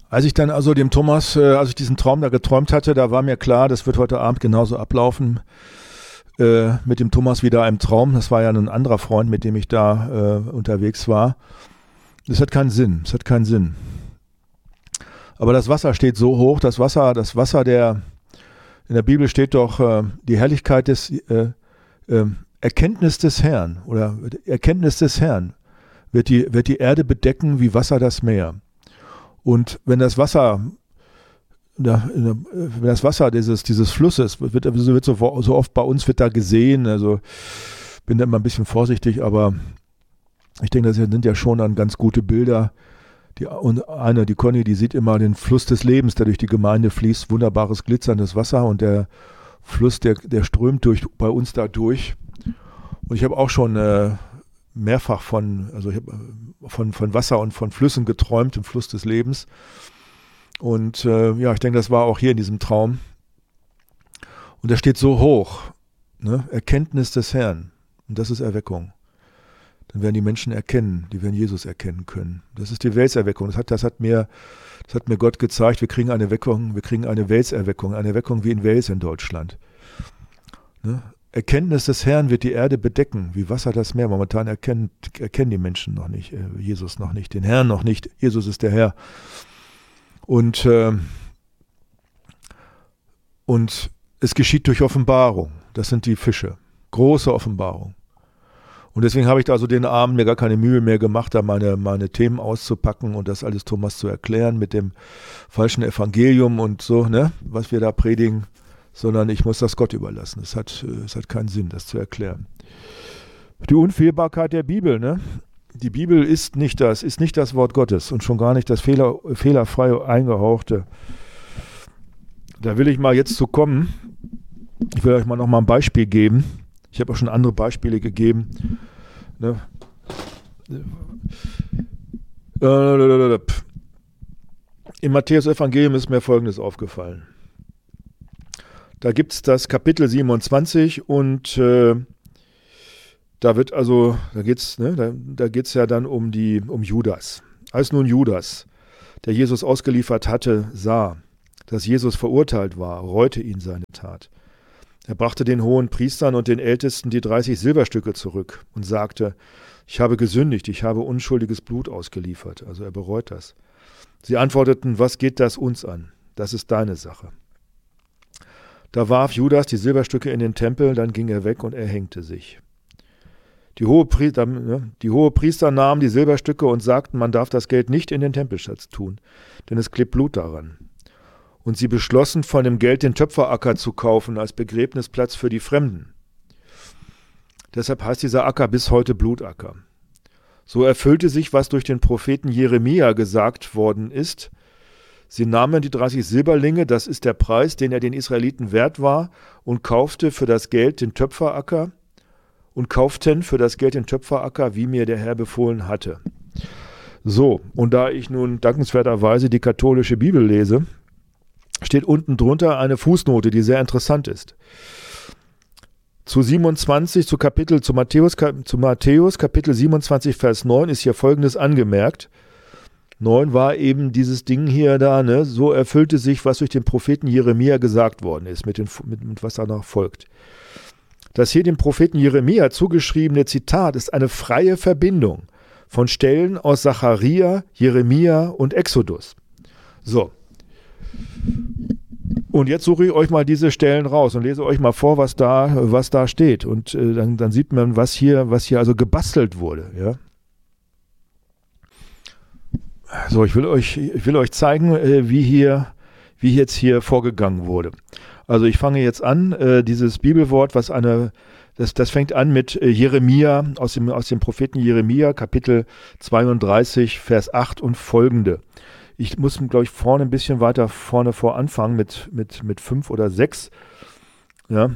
Als ich dann also dem Thomas, als ich diesen Traum da geträumt hatte, da war mir klar, das wird heute Abend genauso ablaufen, mit dem Thomas wieder im Traum. Das war ja ein anderer Freund, mit dem ich da unterwegs war. Das hat keinen Sinn, es hat keinen Sinn. Aber das Wasser steht so hoch, das Wasser, in der Bibel steht doch die Herrlichkeit des Erkenntnis des Herrn oder Erkenntnis des Herrn wird die Erde bedecken wie Wasser das Meer. Und wenn das Wasser dieses Flusses wird so oft bei uns wird da gesehen, also bin da immer ein bisschen vorsichtig, aber ich denke, das sind ja schon dann ganz gute Bilder. Die Conny, die sieht immer den Fluss des Lebens, der durch die Gemeinde fließt, wunderbares glitzerndes Wasser und der Fluss, der strömt bei uns da durch. Und ich habe auch schon mehrfach von Wasser und von Flüssen geträumt, im Fluss des Lebens. Und ich denke, das war auch hier in diesem Traum. Und der steht so hoch, ne? Erkenntnis des Herrn. Und das ist Erweckung. Dann werden die Menschen erkennen, die werden Jesus erkennen können. Das ist die Weltserweckung. Das hat mir Gott gezeigt, wir kriegen eine Weltserweckung, eine Erweckung wie in Wales in Deutschland. Ne? Erkenntnis des Herrn wird die Erde bedecken, wie Wasser das Meer. Momentan erkennen die Menschen noch nicht, Jesus noch nicht, den Herrn noch nicht. Jesus ist der Herr. Und es geschieht durch Offenbarung. Das sind die Fische. Große Offenbarung. Und deswegen habe ich da also den Abend mir gar keine Mühe mehr gemacht, da meine Themen auszupacken und das alles Thomas zu erklären mit dem falschen Evangelium und so, ne, was wir da predigen, sondern ich muss das Gott überlassen. Es hat keinen Sinn, das zu erklären. Die Unfehlbarkeit der Bibel, ne? Die Bibel ist nicht das Wort Gottes und schon gar nicht das fehlerfrei eingehauchte. Da will ich mal jetzt zu kommen. Ich will euch mal noch mal ein Beispiel geben. Ich habe auch schon andere Beispiele gegeben. Ne? Im Matthäus-Evangelium ist mir Folgendes aufgefallen. Da gibt es das Kapitel 27 und da geht's ja dann um Judas. Als nun Judas, der Jesus ausgeliefert hatte, sah, dass Jesus verurteilt war, reute ihn seine Tat. Er brachte den hohen Priestern und den Ältesten die 30 Silberstücke zurück und sagte, ich habe gesündigt, ich habe unschuldiges Blut ausgeliefert. Also er bereut das. Sie antworteten, was geht das uns an? Das ist deine Sache. Da warf Judas die Silberstücke in den Tempel, dann ging er weg und erhängte sich. Die Hohepriester nahmen die Silberstücke und sagten, man darf das Geld nicht in den Tempelschatz tun, denn es klebt Blut daran. Und sie beschlossen, von dem Geld den Töpferacker zu kaufen als Begräbnisplatz für die Fremden. Deshalb heißt dieser Acker bis heute Blutacker. So erfüllte sich, was durch den Propheten Jeremia gesagt worden ist. Sie nahmen die 30 Silberlinge, das ist der Preis, den er den Israeliten wert war, und kauften für das Geld den Töpferacker, wie mir der Herr befohlen hatte. So, und da ich nun dankenswerterweise die katholische Bibel lese, steht unten drunter eine Fußnote, die sehr interessant ist. Zu Matthäus, Kapitel 27, Vers 9 ist hier Folgendes angemerkt. 9 war eben dieses Ding hier da, ne? So erfüllte sich, was durch den Propheten Jeremia gesagt worden ist, mit was danach folgt. Das hier dem Propheten Jeremia zugeschriebene Zitat ist eine freie Verbindung von Stellen aus Sacharja, Jeremia und Exodus. So. Und jetzt suche ich euch mal diese Stellen raus und lese euch mal vor, was da steht. Und dann sieht man, was hier also gebastelt wurde. Ja? So, ich will euch zeigen, wie jetzt hier vorgegangen wurde. Also ich fange jetzt an, dieses Bibelwort, das fängt an mit Jeremia, aus dem Propheten Jeremia, Kapitel 32, Vers 8 und folgende. Ich muss, glaube ich, vorne ein bisschen weiter anfangen mit 5 oder 6. Ja.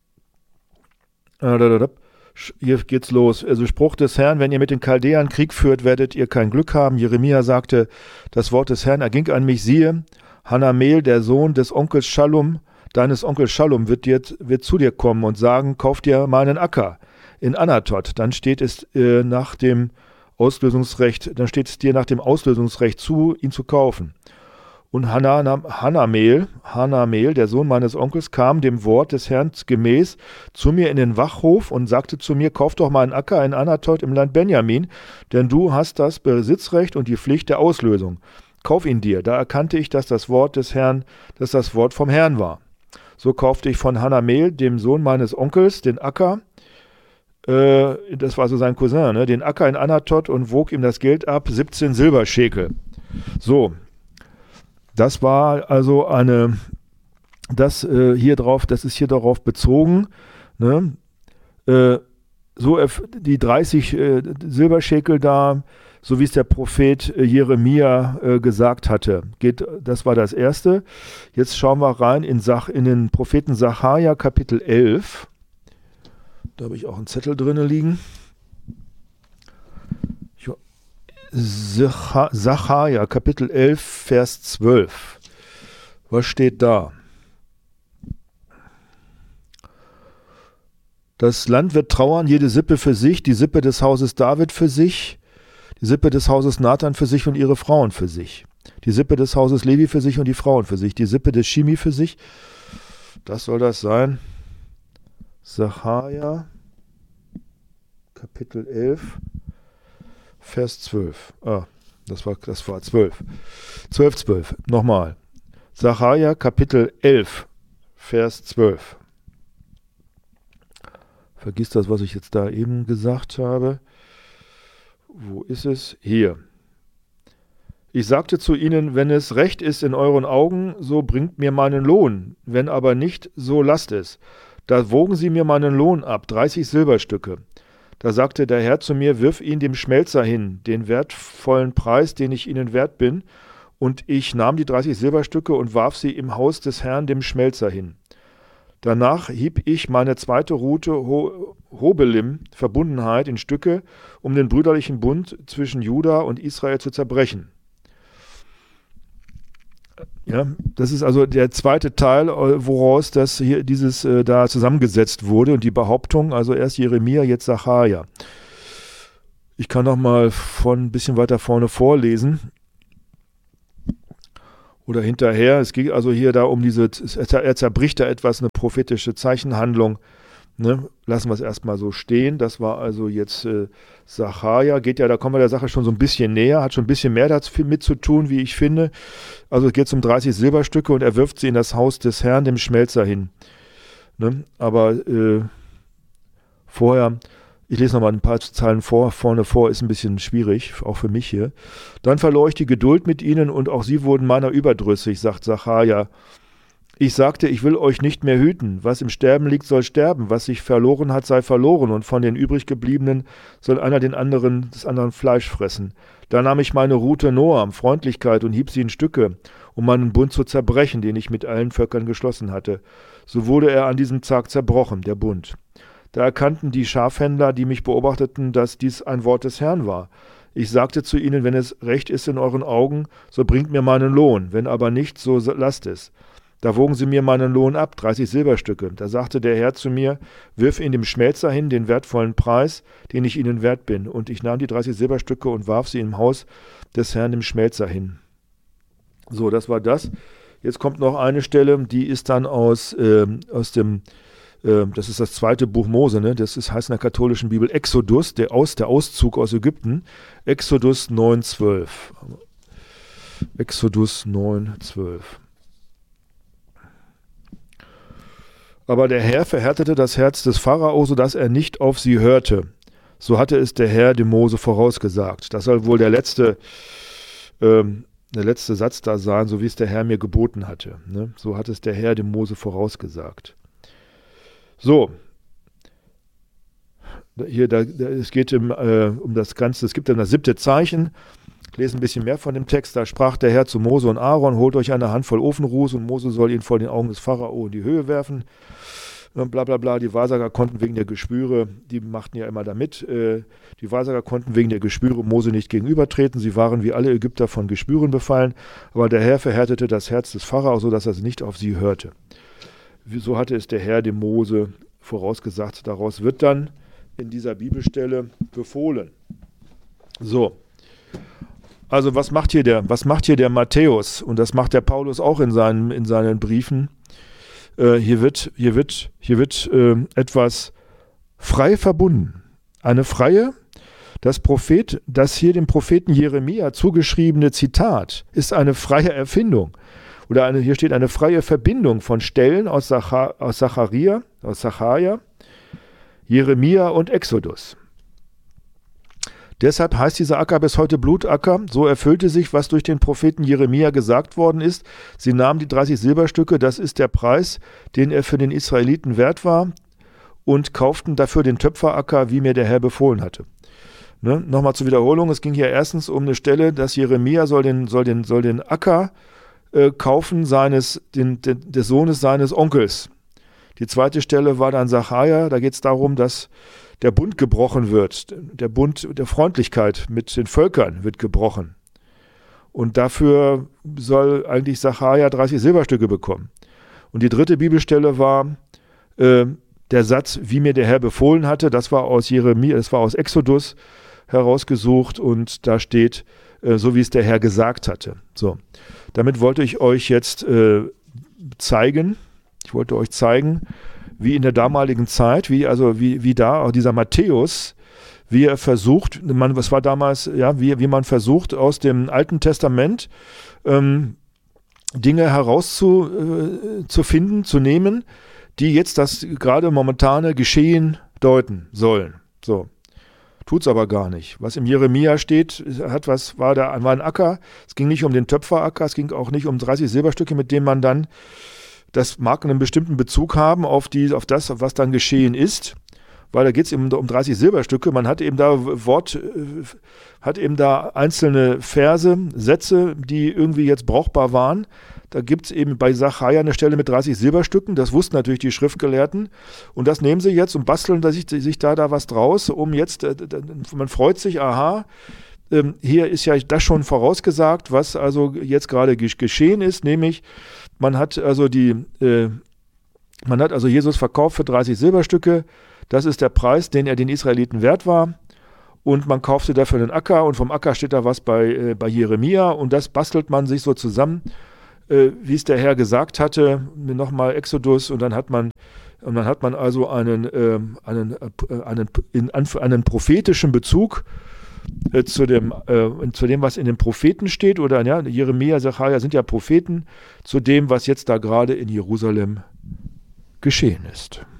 Hier geht's los. Also Spruch des Herrn, wenn ihr mit den Chaldäern Krieg führt, werdet ihr kein Glück haben. Jeremia sagte, das Wort des Herrn erging an mich, siehe, Hanamel, der Sohn deines Onkels Schallum, wird zu dir kommen und sagen, kauf dir meinen Acker in Anatot. Dann steht es dir nach dem Auslösungsrecht zu, ihn zu kaufen. Und Hanamel, der Sohn meines Onkels, kam dem Wort des Herrn gemäß zu mir in den Wachhof und sagte zu mir, kauf doch mal einen Acker in Anatot im Land Benjamin, denn du hast das Besitzrecht und die Pflicht der Auslösung. Kauf ihn dir. Da erkannte ich, dass das Wort des Herrn, dass das Wort vom Herrn war. So kaufte ich von Hanamel, dem Sohn meines Onkels, den Acker, das war so sein Cousin, ne, den Acker in Anatot und wog ihm das Geld ab, 17 Silberschekel. So. Das war also das ist hier darauf bezogen, ne? Die 30 Silberschekel da, so wie es der Prophet Jeremia gesagt hatte. Das war das erste. Jetzt schauen wir rein in den Propheten Sacharja, Kapitel 11. Da habe ich auch einen Zettel drin liegen. Sacharja, Kapitel 11, Vers 12. Was steht da? Das Land wird trauern, jede Sippe für sich, die Sippe des Hauses David für sich, die Sippe des Hauses Nathan für sich und ihre Frauen für sich, die Sippe des Hauses Levi für sich und die Frauen für sich, die Sippe des Shimi für sich. Das soll das sein. Sacharja, Kapitel 11, Vers 12. Das war 12. 12. Nochmal. Sacharja, Kapitel 11, Vers 12. Vergiss das, was ich jetzt da eben gesagt habe. Wo ist es? Hier. Ich sagte zu ihnen, wenn es recht ist in euren Augen, so bringt mir meinen Lohn. Wenn aber nicht, so lasst es. Da wogen sie mir meinen Lohn ab, 30 Silberstücke. Da sagte der Herr zu mir, wirf ihn dem Schmelzer hin, den wertvollen Preis, den ich ihnen wert bin. Und ich nahm die 30 Silberstücke und warf sie im Haus des Herrn dem Schmelzer hin. Danach hieb ich meine zweite Rute Hobelim, Verbundenheit, in Stücke, um den brüderlichen Bund zwischen Juda und Israel zu zerbrechen. Ja, das ist also der zweite Teil, woraus das hier da zusammengesetzt wurde und die Behauptung, also erst Jeremia, jetzt Sacharja. Ich kann noch mal ein bisschen weiter vorne vorlesen oder hinterher. Es geht also hier da um er zerbricht da etwas, eine prophetische Zeichenhandlung. Ne? Lassen wir es erstmal so stehen. Das war also jetzt Sacharja. Da kommen wir der Sache schon so ein bisschen näher, hat schon ein bisschen mehr damit zu tun, wie ich finde. Also es geht um 30 Silberstücke und er wirft sie in das Haus des Herrn, dem Schmelzer, hin. Ne? Aber vorher, ich lese nochmal ein paar Zeilen vorne vor, ist ein bisschen schwierig, auch für mich hier. Dann verlor ich die Geduld mit ihnen und auch sie wurden meiner überdrüssig, sagt Sacharja. Ich sagte, ich will euch nicht mehr hüten. Was im Sterben liegt, soll sterben. Was sich verloren hat, sei verloren. Und von den übriggebliebenen soll einer des anderen Fleisch fressen. Da nahm ich meine Rute Noam, Freundlichkeit, und hieb sie in Stücke, um meinen Bund zu zerbrechen, den ich mit allen Völkern geschlossen hatte. So wurde er an diesem Tag zerbrochen, der Bund. Da erkannten die Schafhändler, die mich beobachteten, dass dies ein Wort des Herrn war. Ich sagte zu ihnen, wenn es recht ist in euren Augen, so bringt mir meinen Lohn. Wenn aber nicht, so lasst es. Da wogen sie mir meinen Lohn ab, 30 Silberstücke. Da sagte der Herr zu mir, wirf ihn dem Schmelzer hin, den wertvollen Preis, den ich ihnen wert bin. Und ich nahm die 30 Silberstücke und warf sie im Haus des Herrn, dem Schmelzer, hin. So, das war das. Jetzt kommt noch eine Stelle, die ist dann aus dem, das ist das zweite Buch Mose, ne? Das heißt in der katholischen Bibel Exodus, der Auszug aus Ägypten. Exodus 9,12. Exodus 9,12. Aber der Herr verhärtete das Herz des Pharao, sodass er nicht auf sie hörte. So hatte es der Herr dem Mose vorausgesagt. Das soll wohl der letzte Satz da sein, so wie es der Herr mir geboten hatte. Ne? So hat es der Herr dem Mose vorausgesagt. So. Es geht um das Ganze. Es gibt dann das 7. Zeichen. Ich lese ein bisschen mehr von dem Text. Da sprach der Herr zu Mose und Aaron, holt euch eine Handvoll Ofenruß und Mose soll ihn vor den Augen des Pharao in die Höhe werfen. Bla bla bla. Die Wahrsager konnten wegen der Geschwüre, die machten ja immer da mit, die Wahrsager konnten wegen der Geschwüre Mose nicht gegenübertreten. Sie waren wie alle Ägypter von Geschwüren befallen, aber der Herr verhärtete das Herz des Pharao, sodass er nicht auf sie hörte. So hatte es der Herr dem Mose vorausgesagt. Daraus wird dann in dieser Bibelstelle befohlen. So. Also was macht hier der Matthäus? Und das macht der Paulus auch in seinen Briefen. Hier wird etwas frei verbunden. Eine freie, das hier dem Propheten Jeremia zugeschriebene Zitat ist eine freie Erfindung. Hier steht eine freie Verbindung von Stellen aus Sacharja, Jeremia und Exodus. Deshalb heißt dieser Acker bis heute Blutacker. So erfüllte sich, was durch den Propheten Jeremia gesagt worden ist. Sie nahmen die 30 Silberstücke, das ist der Preis, den er für den Israeliten wert war, und kauften dafür den Töpferacker, wie mir der Herr befohlen hatte. Ne? Nochmal zur Wiederholung, es ging hier erstens um eine Stelle, dass Jeremia soll den Acker kaufen des Sohnes seines Onkels. Die zweite Stelle war dann Sacharja, da geht es darum, dass der Bund gebrochen wird. Der Bund der Freundlichkeit mit den Völkern wird gebrochen. Und dafür soll eigentlich Sacharja 30 Silberstücke bekommen. Und die dritte Bibelstelle war der Satz, wie mir der Herr befohlen hatte. Das war aus Jeremia, das war aus Exodus herausgesucht und da steht, so wie es der Herr gesagt hatte. So, damit wollte ich euch jetzt zeigen, wie in der damaligen Zeit, wie da auch dieser Matthäus, wie er versucht, was war damals, ja, wie man versucht, aus dem Alten Testament Dinge herauszufinden, zu nehmen, die jetzt das gerade momentane Geschehen deuten sollen. So. Tut's aber gar nicht. Was im Jeremia steht, war ein Acker. Es ging nicht um den Töpferacker, es ging auch nicht um 30 Silberstücke, mit denen man dann, das mag einen bestimmten Bezug haben auf das, was dann geschehen ist, weil da geht es eben um 30 Silberstücke. Man hat eben da einzelne Verse, Sätze, die irgendwie jetzt brauchbar waren. Da gibt es eben bei Sacharja eine Stelle mit 30 Silberstücken. Das wussten natürlich die Schriftgelehrten. Und das nehmen sie jetzt und basteln sich da was draus, um jetzt, man freut sich, aha, hier ist ja das schon vorausgesagt, was also jetzt gerade geschehen ist, nämlich man hat also Jesus verkauft für 30 Silberstücke. Das ist der Preis, den er den Israeliten wert war. Und man kaufte dafür einen Acker und vom Acker steht da was bei Jeremia und das bastelt man sich so zusammen, wie es der Herr gesagt hatte, nochmal Exodus und dann hat man also einen prophetischen Bezug zu dem, was in den Propheten steht, oder ja, Jeremia, Sacharja sind ja Propheten, zu dem, was jetzt da gerade in Jerusalem geschehen ist.